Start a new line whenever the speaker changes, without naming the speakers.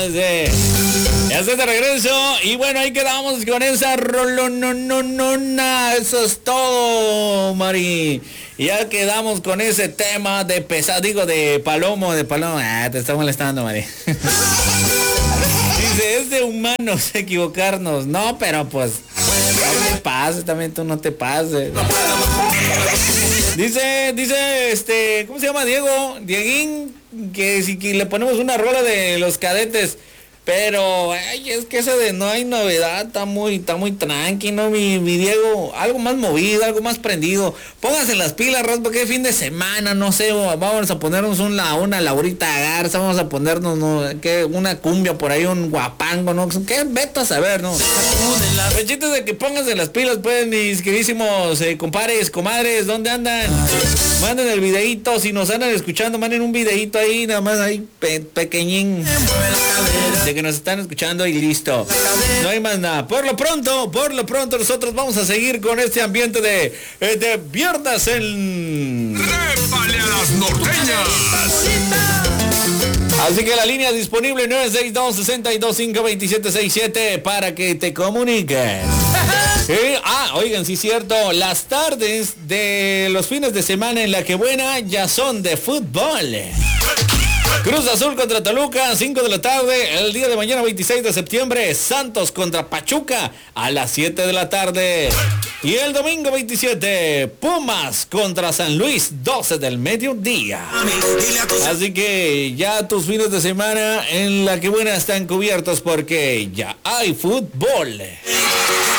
Ya estoy de regreso. Y bueno, ahí quedamos con esa rolonononona. Eso es todo, Mari. Y ya quedamos con ese tema de de Palomo. Te está molestando, Mari. Dice, es de humanos equivocarnos. No, pero pues no te pases, también tú no te pases. Dice, ¿cómo se llama? Dieguín, que si le ponemos una rola de los Cadetes. Pero, ay, es que ese de no hay novedad, está muy tranqui, ¿no? Mi Diego, algo más movido, algo más prendido. Pónganse las pilas, Raspa, que fin de semana, no sé, vamos a ponernos una Laurita Garza, vamos a ponernos, ¿no? Una cumbia por ahí, un guapango, ¿no? ¿Qué? Vete a saber, ¿no? Fechitas de que pónganse las pilas, pues, mis queridísimos compadres, comadres, ¿dónde andan? Manden el videíto, si nos andan escuchando, manden un videíto ahí, nada más ahí, pequeñín. De que nos están escuchando y listo. No hay más nada. Por lo pronto, nosotros vamos a seguir con este ambiente de viernes en...
¡Trépale a las norteñas!
Así que la línea disponible 962-62-52767 para que te comuniques. Oigan, sí es cierto, las tardes de los fines de semana en La Que Buena ya son de fútbol. Cruz Azul contra Toluca, 5 de la tarde. El día de mañana, 26 de septiembre, Santos contra Pachuca a las 7 de la tarde. Y el domingo 27, Pumas contra San Luis, 12 del mediodía. Así que ya tus fines de semana en La Que Buena están cubiertos porque ya hay fútbol.